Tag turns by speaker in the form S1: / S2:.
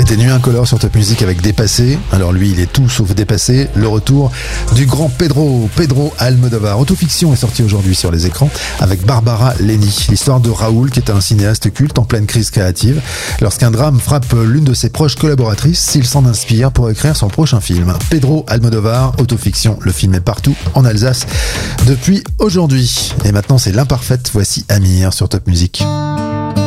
S1: C'était Nuit Incolore sur Top Music avec Dépassé. Alors lui, il est tout sauf dépassé. Le retour du grand Pedro Almodovar. Autofiction est sorti aujourd'hui sur les écrans avec Barbara Leni. L'histoire de Raoul, qui est un cinéaste culte en pleine crise créative. Lorsqu'un drame frappe l'une de ses proches collaboratrices, il s'en inspire pour écrire son prochain film. Pedro Almodovar, autofiction. Le film est partout en Alsace depuis aujourd'hui. Et maintenant, c'est l'imparfaite. Voici Amir sur Top Music.